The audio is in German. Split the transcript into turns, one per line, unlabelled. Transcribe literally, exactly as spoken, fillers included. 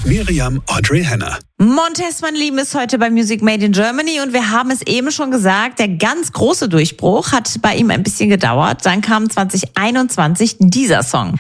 Miriam Audrey Henner.
Montez, mein Lieben, ist heute bei Music Made in Germany und wir haben es eben schon gesagt, der ganz große Durchbruch hat bei ihm ein bisschen gedauert. Dann kam zwanzig einundzwanzig dieser Song.